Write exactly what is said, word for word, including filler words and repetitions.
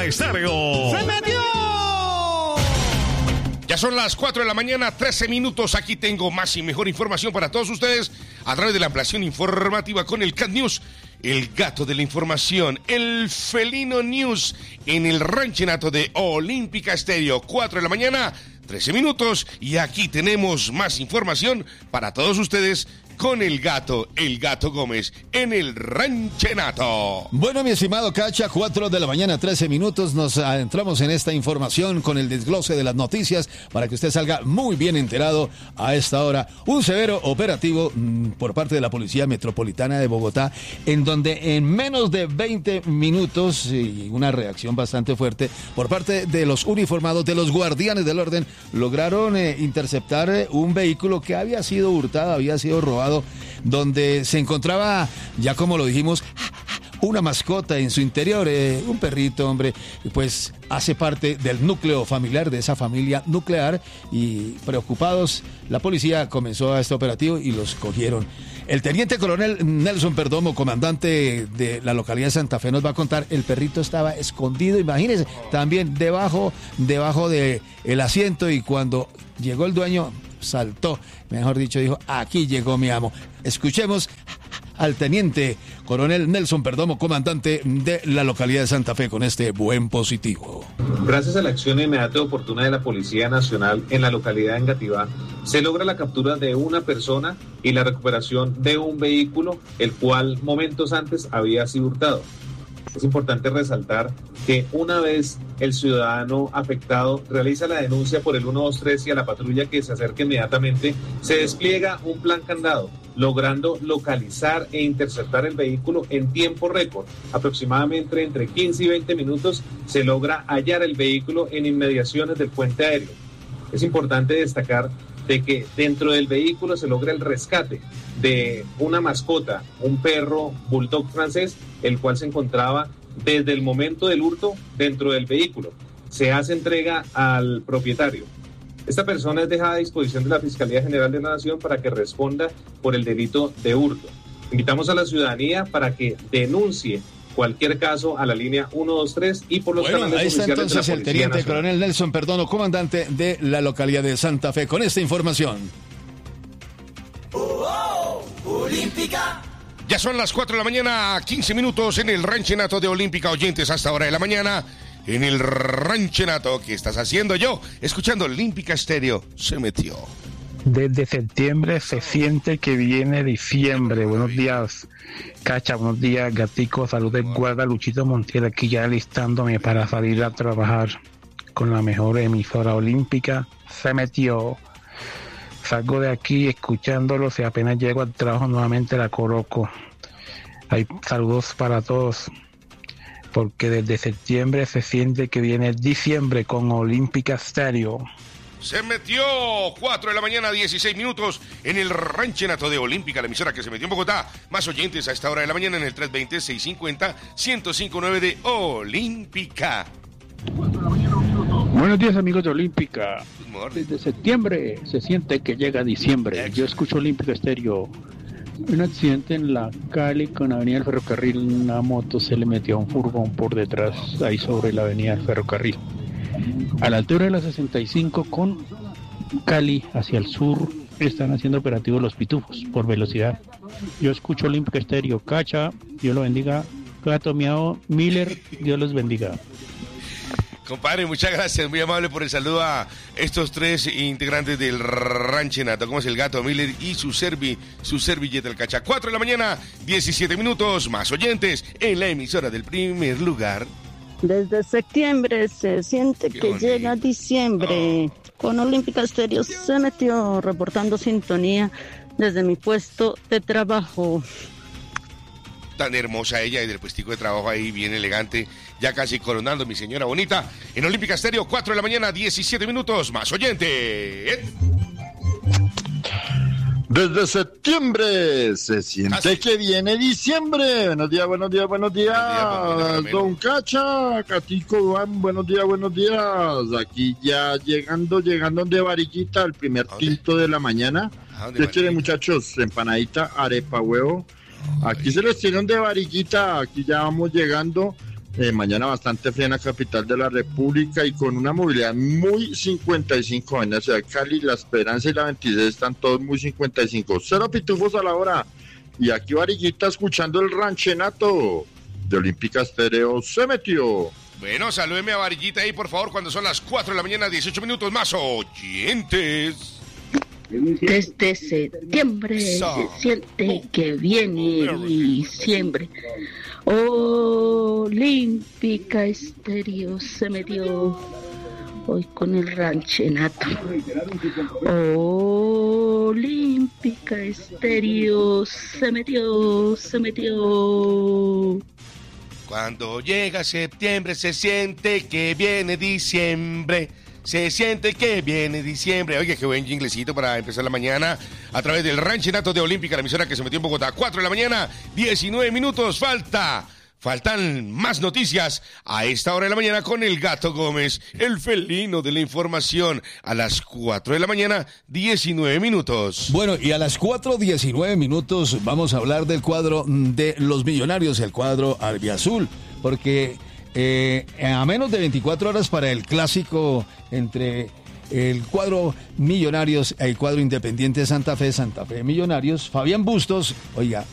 Estéreo. ¡Se metió! Ya son las cuatro de la mañana, trece minutos. Aquí tengo más y mejor información para todos ustedes a través de la ampliación informativa con el Cat News, el gato de la información, el felino news en el ranchenato de Olímpica Estéreo. cuatro de la mañana, trece minutos. Y aquí tenemos más información para todos ustedes con el gato, el gato Gómez, en el ranchenato. Bueno, mi estimado Cacha, cuatro de la mañana, trece minutos, nos adentramos en esta información con el desglose de las noticias para que usted salga muy bien enterado a esta hora. Un severo operativo mmm, por parte de la Policía Metropolitana de Bogotá, en donde en menos de veinte minutos, y una reacción bastante fuerte por parte de los uniformados, de los guardianes del orden, lograron eh, interceptar eh, un vehículo que había sido hurtado, había sido robado, donde se encontraba, ya como lo dijimos, una mascota en su interior, eh, un perrito, hombre, pues hace parte del núcleo familiar, de esa familia nuclear, y preocupados, la policía comenzó a este operativo y los cogieron. El teniente coronel Nelson Perdomo, comandante de la localidad de Santa Fe, nos va a contar, el perrito estaba escondido, imagínense, también debajo, debajo del asiento, y cuando llegó el dueño, saltó, mejor dicho, dijo, aquí llegó mi amo. Escuchemos al teniente coronel Nelson Perdomo, comandante de la localidad de Santa Fe, con este buen positivo. Gracias a la acción inmediata y oportuna de la Policía Nacional en la localidad de Engativá, se logra la captura de una persona y la recuperación de un vehículo, el cual momentos antes había sido hurtado. Es importante resaltar que una vez el ciudadano afectado realiza la denuncia por el uno dos tres y a la patrulla que se acerca inmediatamente, se despliega un plan candado, logrando localizar e interceptar el vehículo en tiempo récord. Aproximadamente entre quince y veinte minutos se logra hallar el vehículo en inmediaciones del puente aéreo. Es importante destacar de que dentro del vehículo se logra el rescate de una mascota, un perro bulldog francés, el cual se encontraba desde el momento del hurto dentro del vehículo. Se hace entrega al propietario. Esta persona es dejada a disposición de la Fiscalía General de la Nación para que responda por el delito de hurto. Invitamos a la ciudadanía para que denuncie cualquier caso a la línea uno dos tres y por los bueno, canales ahí está oficiales entonces de la el Policía teniente Nacional. coronel Nelson Perdomo, comandante de la localidad de Santa Fe, con esta información. Oh, oh, Olímpica. Ya son las cuatro de la mañana, quince minutos en el ranchenato de Olímpica. Oyentes, hasta hora de la mañana en el ranchenato. ¿Qué estás haciendo? Yo, escuchando Olímpica Estéreo, se metió. Desde septiembre se siente que viene diciembre. Buenos días, Cacha, buenos días, Gatico. Saludos, guarda Luchito Montiel, aquí ya listándome para salir a trabajar con la mejor emisora olímpica. Se metió. Salgo de aquí escuchándolos y apenas llego al trabajo nuevamente la coloco. Hay saludos para todos, porque desde septiembre se siente que viene diciembre con Olímpica Estéreo. Se metió, cuatro de la mañana, dieciséis minutos en el ranchenato de Olímpica, la emisora que se metió en Bogotá. Más oyentes a esta hora de la mañana en el tres veinte, seiscientos cincuenta, ciento cinco nueve de Olímpica. Buenos días, amigos de Olímpica. Desde septiembre se siente que llega diciembre. Yo escucho Olímpica Estéreo. Un accidente en la Cali con Avenida del Ferrocarril. Una moto se le metió a un furgón por detrás, ahí sobre la Avenida del Ferrocarril. A la altura de la sesenta y cinco con Cali hacia el sur están haciendo operativos los pitufos por velocidad. Yo escucho Olímpica Estéreo. Cacha, Dios lo bendiga. Gato Miao, Miller, Dios los bendiga. Compadre, muchas gracias, muy amable por el saludo a estos tres integrantes del ranchenato, como es el Gato Miller y su servi, su servilleta el Cacha. cuatro de la mañana, diecisiete minutos, más oyentes en la emisora del primer lugar. Desde septiembre se siente Qué que bonito. llega diciembre. Oh. Con Olímpica Estéreo se metió reportando sintonía desde mi puesto de trabajo. Tan hermosa ella y del puestico de trabajo ahí, bien elegante, ya casi coronando mi señora bonita. En Olímpica Estéreo, cuatro de la mañana, diecisiete minutos, más oyente. Desde septiembre se siente Así. que viene diciembre. Buenos días, buenos días, buenos días. Buenos días Don Cacha, Catico, Duan, buenos días, buenos días. Aquí ya llegando, llegando de Varillita, el primer tinto de la mañana. Échale, muchachos, empanadita, arepa, huevo. Aquí se les tienen de Varillita, aquí ya vamos llegando Eh, mañana bastante fría en la capital de la República y con una movilidad muy cincuenta y cinco. En la ciudad de Cali, La Esperanza y la veintiséis están todos muy cincuenta y cinco. Cero pitufos a la hora. Y aquí Varillita escuchando el ranchenato de Olímpica Estéreo se metió. Bueno, salúdeme a Varillita ahí, por favor, cuando son las cuatro de la mañana, dieciocho minutos más oyentes. Desde septiembre se siente que viene diciembre. Olímpica Estéreo se metió hoy con el ranchenato. Olímpica Estéreo se metió, se metió. Cuando llega septiembre se siente que viene diciembre. Se siente que viene diciembre. Oye, qué buen jinglecito para empezar la mañana a través del ranchenato de Olímpica, la emisora que se metió en Bogotá. cuatro de la mañana, diecinueve minutos. Falta. Faltan más noticias a esta hora de la mañana con el Gato Gómez, el felino de la información. A las cuatro de la mañana, diecinueve minutos. Bueno, y a las cuatro diecinueve minutos vamos a hablar del cuadro de los Millonarios, el cuadro albiazul, porque eh, a menos de veinticuatro horas para el clásico entre el cuadro Millonarios, el cuadro Independiente Santa Fe, Santa Fe Millonarios, Fabián Bustos, oiga,